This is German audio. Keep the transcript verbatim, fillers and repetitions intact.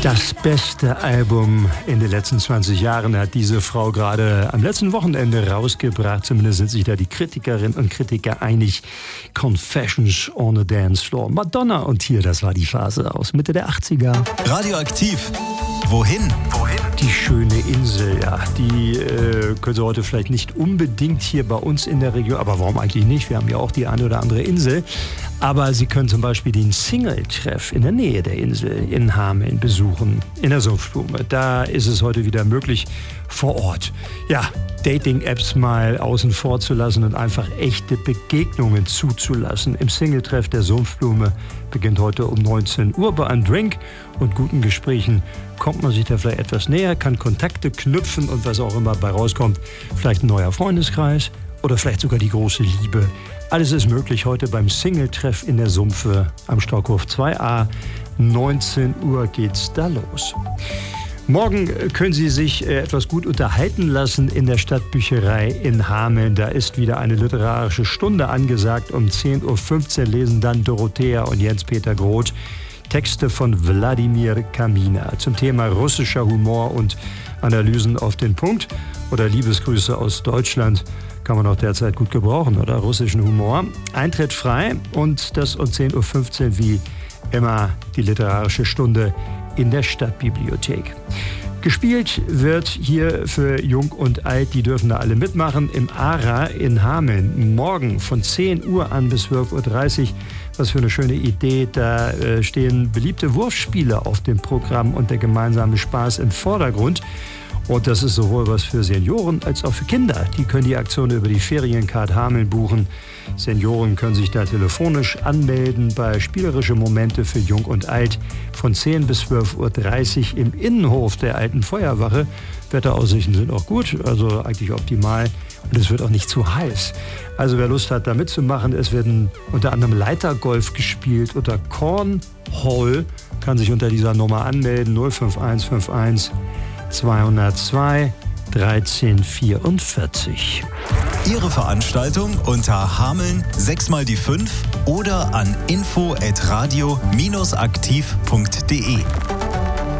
Das beste Album in den letzten zwanzig Jahren hat diese Frau gerade am letzten Wochenende rausgebracht. Zumindest sind sich da die Kritikerinnen und Kritiker einig. Confessions on a Dance Floor. Madonna und hier, das war die Phase aus Mitte der achtziger. Radioaktiv. Wohin? Wohin? Die schöne Insel, ja. Die äh, können Sie heute vielleicht nicht unbedingt hier bei uns in der Region, aber warum eigentlich nicht? Wir haben ja auch die eine oder andere Insel. Aber Sie können zum Beispiel den Single-Treff in der Nähe der Insel in Hameln besuchen, in der Sumpfblume. Da ist es heute wieder möglich, vor Ort, ja, Dating-Apps mal außen vor zu lassen und einfach echte Begegnungen zuzulassen. Im Single-Treff der Sumpfblume beginnt heute um neunzehn Uhr. Bei einem Drink und guten Gesprächen kommt man sich da vielleicht etwas näher, kann Kontakte knüpfen und was auch immer bei rauskommt, vielleicht ein neuer Freundeskreis oder vielleicht sogar die große Liebe. Alles ist möglich heute beim Single-Treff in der Sumpfe am Stockhof zwei a. neunzehn Uhr geht's da los. Morgen können Sie sich etwas gut unterhalten lassen in der Stadtbücherei in Hameln. Da ist wieder eine literarische Stunde angesagt. Um zehn Uhr fünfzehn lesen dann Dorothea und Jens-Peter Groth Texte von Wladimir Kamina zum Thema russischer Humor und Analysen auf den Punkt. Oder Liebesgrüße aus Deutschland. Kann man auch derzeit gut gebrauchen, oder? Russischen Humor. Eintritt frei und das um zehn Uhr fünfzehn wie immer die literarische Stunde in der Stadtbibliothek. Gespielt wird hier für Jung und Alt, die dürfen da alle mitmachen, im Ara in Hameln. Morgen von zehn Uhr an bis zwölf Uhr dreißig. Was für eine schöne Idee. Da äh, stehen beliebte Wurfspiele auf dem Programm und der gemeinsame Spaß im Vordergrund. Und das ist sowohl was für Senioren als auch für Kinder. Die können die Aktion über die Feriencard Hameln buchen. Senioren können sich da telefonisch anmelden bei Spielerische Momente für Jung und Alt von zehn bis zwölf Uhr dreißig im Innenhof der alten Feuerwache. Wetteraussichten sind auch gut, also eigentlich optimal. Und es wird auch nicht zu heiß. Also wer Lust hat, da mitzumachen, es werden unter anderem Leitergolf gespielt oder Cornhole, kann sich unter dieser Nummer anmelden. null fünf eins fünf eins zweihundertzwei dreizehn vierundvierzig. Ihre Veranstaltung unter Hameln sechs mal die fünf oder an info at radio aktiv punkt de.